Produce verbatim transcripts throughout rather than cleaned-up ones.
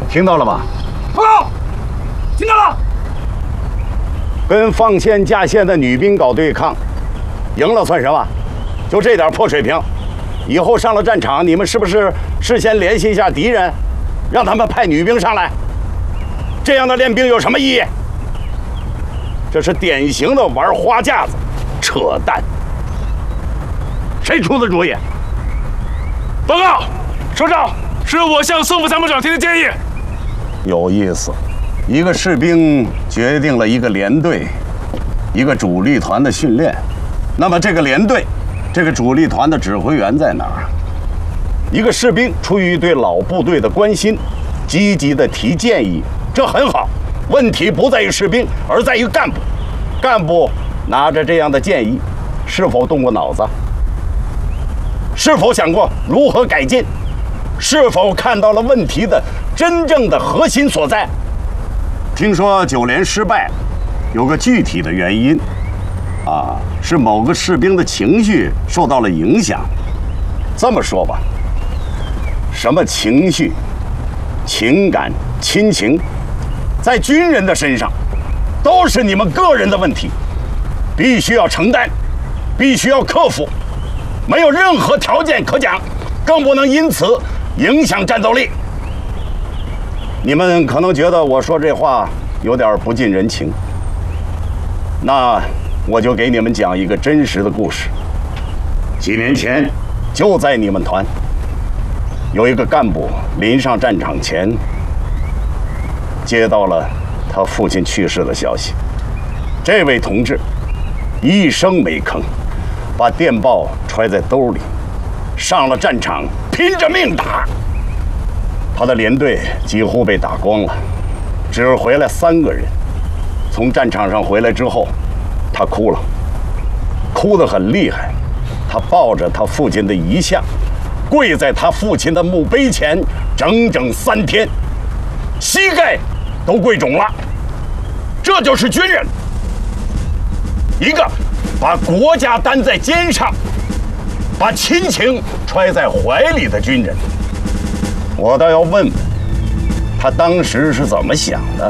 听到了吧？ 报告，听到了。 跟放线架线的女兵搞对抗，赢了算什么？就这点破水平，以后上了战场，你们是不是事先联系一下敌人，让他们派女兵上来？这样的练兵有什么意义？这是典型的玩花架子，扯淡！谁出的主意？ 报告，首长，是我向宋副参谋长提的建议。 有意思，一个士兵决定了一个连队、一个主力团的训练。那么这个连队、这个主力团的指挥员在哪儿？一个士兵出于对老部队的关心，积极地提建议，这很好。问题不在于士兵，而在于干部。干部拿着这样的建议，是否动过脑子？是否想过如何改进？是否看到了问题的真正的核心所在？听说九连失败，有个具体的原因，啊，是某个士兵的情绪受到了影响。这么说吧，什么情绪、情感、亲情，在军人的身上，都是你们个人的问题，必须要承担，必须要克服，没有任何条件可讲，更不能因此影响战斗力。你们可能觉得我说这话有点不近人情，那我就给你们讲一个真实的故事。几年前，就在你们团，有一个干部临上战场前，接到了他父亲去世的消息。这位同志一声没吭，把电报揣在兜里，上了战场，拼着命打。他的连队几乎被打光了，只回来三个人。从战场上回来之后，他哭了，哭得很厉害。他抱着他父亲的遗像，跪在他父亲的墓碑前，整整三天，膝盖都跪肿了。这就是军人，一个把国家担在肩上，把亲情揣在怀里的军人。我倒要问问他当时是怎么想的。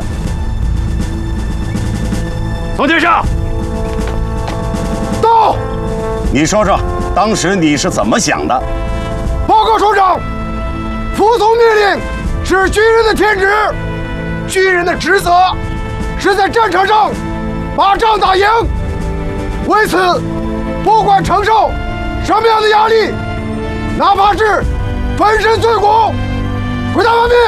从天上到，你说说当时你是怎么想的？ 报告首长，服从命令是军人的天职，军人的职责是在战场上把仗打赢。为此，不管承受什么样的压力，哪怕是粉身碎骨，回答完毕。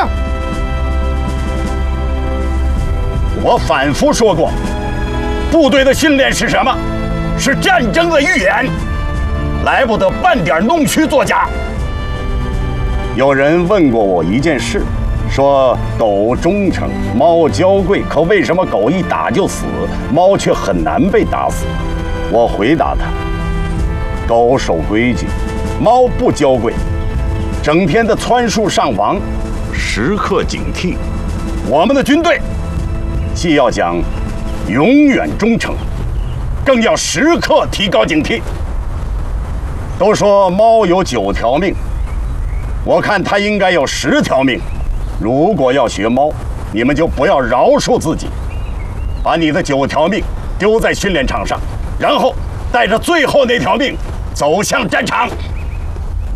我反复说过，部队的训练是什么？是战争的预演，来不得半点弄虚作假。有人问过我一件事，说狗忠诚，猫娇贵，可为什么狗一打就死，猫却很难被打死？我回答他：狗守规矩，猫不娇贵，整天的蹿树上房，时刻警惕。我们的军队既要讲永远忠诚，更要时刻提高警惕。都说猫有九条命，我看它应该有十条命。如果要学猫，你们就不要饶恕自己，把你的九条命丢在训练场上，然后带着最后那条命走向战场。